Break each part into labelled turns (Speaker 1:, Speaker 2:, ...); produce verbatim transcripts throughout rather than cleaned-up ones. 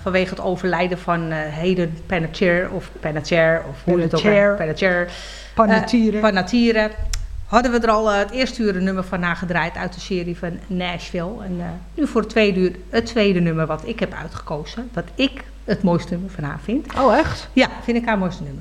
Speaker 1: vanwege het overlijden van uh, Hayden Panettiere of Panettiere of hoe het ook Panettiere.
Speaker 2: Panettiere.
Speaker 1: Uh, Panettiere. Hadden we er al uh, het eerste uur een nummer van nagedraaid uit de serie van Nashville. En uh, nu voor het tweede uur het tweede nummer wat ik heb uitgekozen. Wat ik het mooiste nummer van haar vind.
Speaker 2: Oh, echt?
Speaker 1: Ja, vind ik haar mooiste nummer.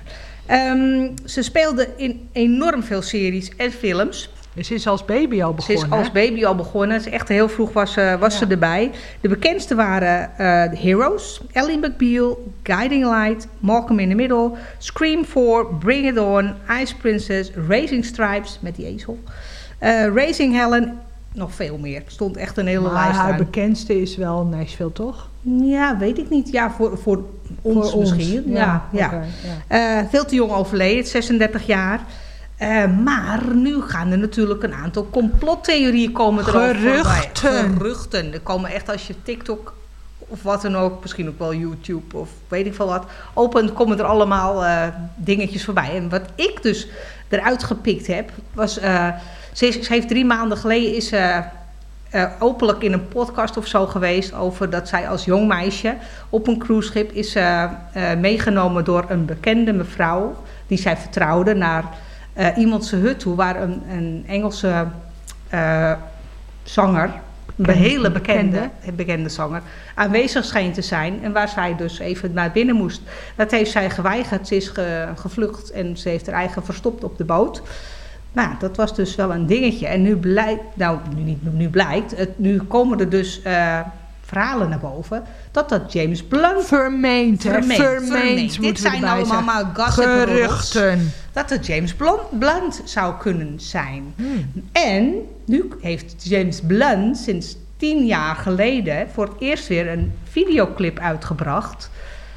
Speaker 1: Um, ze speelde in enorm veel series en films.
Speaker 2: Ze is als baby al begonnen.
Speaker 1: Ze is als baby al begonnen. Ze echt heel vroeg was, uh, was ja. ze erbij. De bekendste waren uh, Heroes, Ally McBeal, Guiding Light, Malcolm in the Middle, Scream four, Bring It On, Ice Princess, Racing Stripes met die ezel, uh, Raising Helen, nog veel meer. Er stond echt een hele
Speaker 2: maar
Speaker 1: lijst
Speaker 2: haar
Speaker 1: aan.
Speaker 2: bekendste is wel Nashville, toch?
Speaker 1: Ja, weet ik niet. Ja, voor, voor ons
Speaker 2: voor
Speaker 1: misschien.
Speaker 2: Ons.
Speaker 1: Ja, ja,
Speaker 2: okay, ja.
Speaker 1: Uh, veel te jong overleden, zesendertig jaar. Uh, maar nu gaan er natuurlijk een aantal complottheorieën komen erover.
Speaker 2: Geruchten.
Speaker 1: Geruchten. Er komen echt als je TikTok of wat dan ook, misschien ook wel YouTube of weet ik veel wat, opent, komen er allemaal uh, dingetjes voorbij. En wat ik dus eruit gepikt heb, was, uh, ze, is, ze heeft drie maanden geleden is uh, uh, openlijk in een podcast of zo geweest over dat zij als jong meisje op een cruiseschip is uh, uh, meegenomen door een bekende mevrouw die zij vertrouwde naar Uh, iemand zijn hut toe, waar een, een Engelse uh, zanger, een hele bekende, bekende. bekende zanger, aanwezig scheen te zijn. En waar zij dus even naar binnen moest. Dat heeft zij geweigerd. Ze is ge, gevlucht en ze heeft haar eigen verstopt op de boot. Nou, dat was dus wel een dingetje. En nu blijkt, nou, nu, niet, nu blijkt, het, nu komen er dus uh, verhalen naar boven dat dat James Blunt...
Speaker 2: Vermeend, hè?
Speaker 1: Vermeend,
Speaker 2: Vermeend,
Speaker 1: vermeend. Dit zijn allemaal maar
Speaker 2: geruchten.
Speaker 1: Dat het James Blunt, Blunt zou kunnen zijn.
Speaker 2: Hmm.
Speaker 1: En nu heeft James Blunt sinds tien jaar geleden voor het eerst weer een videoclip uitgebracht.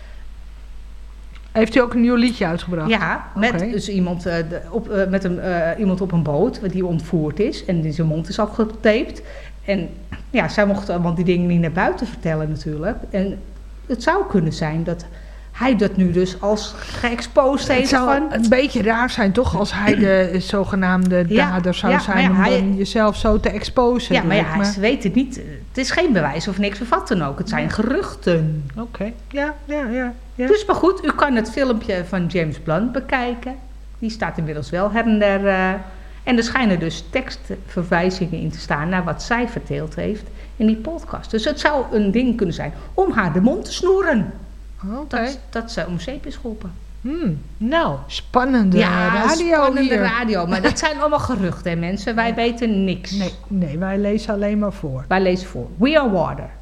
Speaker 2: Heeft hij ook een nieuw liedje uitgebracht?
Speaker 1: Ja, met
Speaker 2: okay.
Speaker 1: dus iemand, uh, de, op, uh, met een, uh, iemand op een boot die ontvoerd is. En zijn mond is al getaped. En ja, zij mochten allemaal die dingen niet naar buiten vertellen natuurlijk. En het zou kunnen zijn dat hij dat nu dus als geëxposed heeft.
Speaker 2: Het zou
Speaker 1: van...
Speaker 2: een beetje raar zijn toch als hij de zogenaamde
Speaker 1: ja,
Speaker 2: dader zou
Speaker 1: ja,
Speaker 2: zijn
Speaker 1: ja,
Speaker 2: om
Speaker 1: hij,
Speaker 2: dan jezelf zo te exposen.
Speaker 1: Ja, maar ja, maar ze weten niet. Het is geen bewijs of niks of wat dan ook. Het zijn geruchten.
Speaker 2: Oké, okay. ja, ja, ja, ja.
Speaker 1: Dus maar goed, u kan het filmpje van James Blunt bekijken. Die staat inmiddels wel her en der... Uh, en er schijnen dus tekstverwijzingen in te staan naar wat zij verteld heeft in die podcast. Dus het zou een ding kunnen zijn om haar de mond te snoeren.
Speaker 2: Okay.
Speaker 1: Dat, dat ze om zeep is geholpen.
Speaker 2: Hmm, nou, spannende
Speaker 1: ja,
Speaker 2: radio
Speaker 1: spannende
Speaker 2: hier.
Speaker 1: radio. Maar dat zijn allemaal geruchten, hè, mensen. Wij ja. weten niks.
Speaker 2: Nee, nee, wij lezen alleen maar voor.
Speaker 1: Wij lezen voor. We are water.